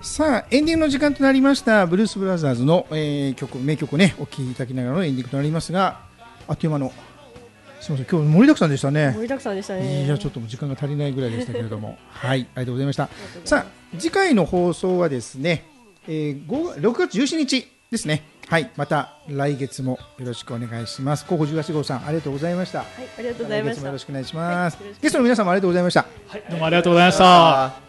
さあエンディングの時間となりました。ブルースブラザーズの、名曲をねお聴きいただきながらのエンディングとなりますが、あっという間のすみません、今日盛りだくさんでしたね。 盛りだくさんでしたね。 いやちょっと時間が足りないぐらいでしたけれどもはいありがとうございました。さあ次回の放送はですね、6月17日ですね。はい、また来月もよろしくお願いします。候補18号さんありがとうございました。 はい、ありがとうございました。 来月もよろしくお願いします。ゲストの皆さんもありがとうございました。 はい、どうもありがとうございました。